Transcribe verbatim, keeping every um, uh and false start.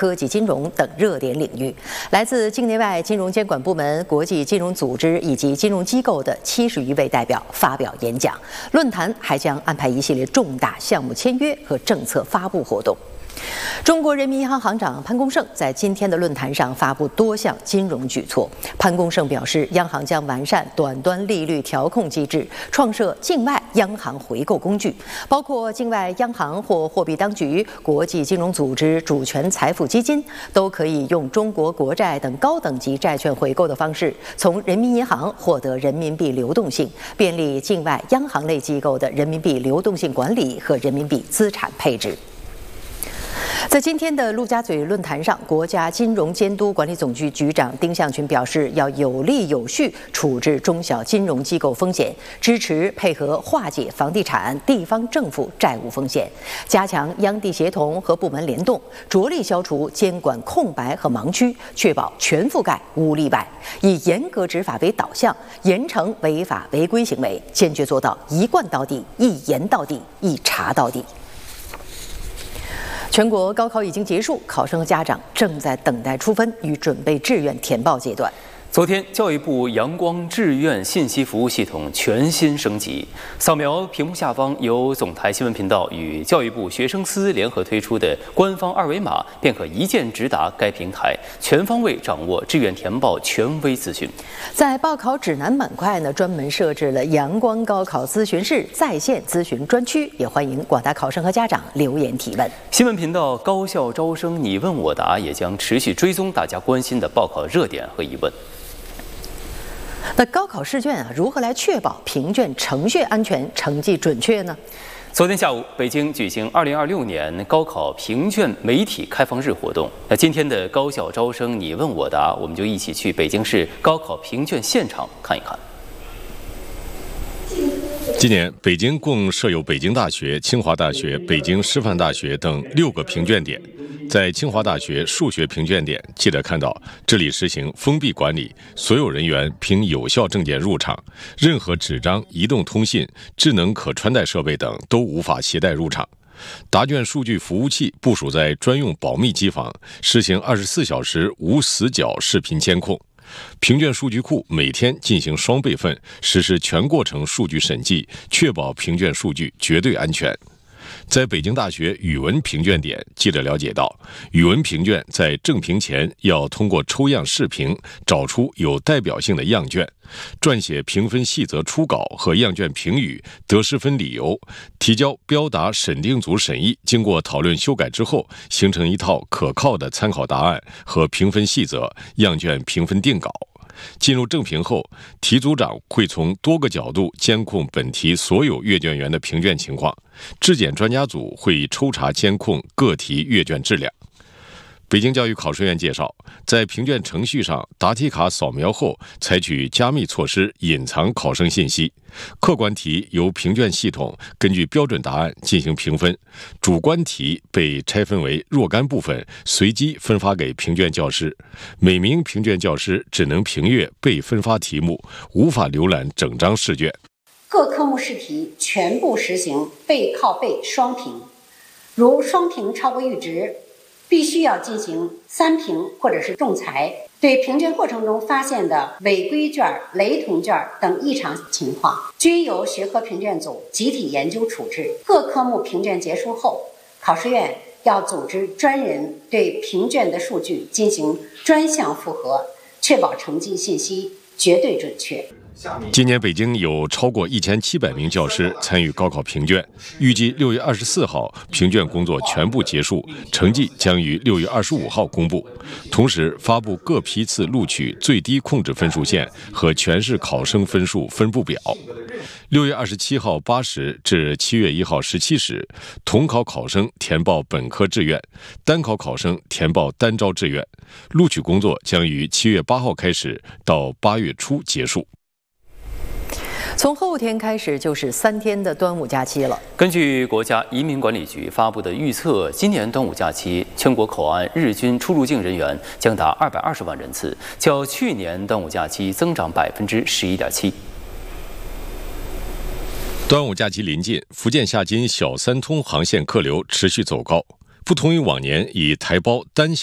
科技金融等热点领域。来自境内外金融监管部门、国际金融组织以及金融机构的七十余位代表发表演讲。论坛还将安排一系列重大项目签约和政策发布活动。中国人民银行行长潘功胜在今天的论坛上发布多项金融举措。潘功胜表示，央行将完善短端利率调控机制，创设境外央行回购工具，包括境外央行或货币当局、国际金融组织、主权财富基金，都可以用中国国债等高等级债券回购的方式，从人民银行获得人民币流动性，便利境外央行类机构的人民币流动性管理和人民币资产配置。在今天的陆家嘴论坛上，国家金融监督管理总局局长丁向群表示，要有力有序处置中小金融机构风险，支持配合化解房地产、地方政府债务风险，加强央地协同和部门联动，着力消除监管空白和盲区，确保全覆盖无例外，以严格执法为导向，严惩违法违规行为，坚决做到一贯到底、一严到底、一查到底。全国高考已经结束，考生和家长正在等待出分与准备志愿填报阶段。 昨天，教育部阳光志愿信息服务系统全新升级。扫描屏幕下方由总台新闻频道与教育部学生司联合推出的官方二维码，便可一键直达该平台，全方位掌握志愿填报权威资讯。 在报考指南板块呢，专门设置了阳光高考咨询室在线咨询专区，也欢迎广大考生和家长留言提问。 新闻频道高校招生你问我答也将持续追踪大家关心的报考热点和疑问。 那高考试卷啊，如何来确保评卷程序安全、成绩准确呢？ 昨天下午，北京举行二零二六年高考评卷媒体开放日活动。那今天的高校招生你问我答，我们就一起去北京市高考评卷现场看一看。 今年，北京共设有北京大学、清华大学、北京师范大学等六个评卷点。在清华大学数学评卷点，记者看到这里实行封闭管理，所有人员凭有效证件入场，任何纸张、移动通信、智能可穿戴设备等都无法携带入场。答卷数据服务器部署在专用保密机房，实行二十四小时无死角视频监控。评卷数据库每天进行双备份，实施全过程数据审计，确保评卷数据绝对安全。在北京大学语文评卷点，记者了解到，语文评卷在正评前要通过抽样试评，找出有代表性的样卷，撰写评分细则初稿和样卷评语、得失分理由，提交标答审定组审议，经过讨论修改之后，形成一套可靠的参考答案和评分细则、样卷评分定稿。进入正评后，题组长会从多个角度监控本题所有阅卷员的评卷情况，质检专家组会抽查监控各题阅卷质量。北京教育考试院介绍，在评卷程序上，答题卡扫描后采取加密措施隐藏考生信息，客观题由评卷系统根据标准答案进行评分，主观题被拆分为若干部分，随机分发给评卷教师。每名评卷教师只能评阅被分发题目，无法浏览整张试卷。 各科目试题全部实行背靠背双评，如双评超过阈值，必须要进行三评或者是仲裁。对评卷过程中发现的违规卷、雷同卷等异常情况，均由学科评卷组集体研究处置。各科目评卷结束后，考试院要组织专人对评卷的数据进行专项复核，确保成绩信息绝对准确。 今年北京有超过一千七百名教师参与高考评卷，预计六月二十四号评卷工作全部结束，成绩将于六月二十五号公布。同时发布各批次录取最低控制分数线和全市考生分数分布表。六月二十七号八时至七月一号十七时，统考考生填报本科志愿，单考考生填报单招志愿。录取工作将于七月八号开始，到八月初结束。 从后天开始就是三天的端午假期了。 根据国家移民管理局发布的预测，今年端午假期全国口岸日均出入境人员将达二百二十万人次，较去年端午假期增长百分之十一点七。 端午假期临近，福建厦金小三通航线客流持续走高，不同于往年以台胞单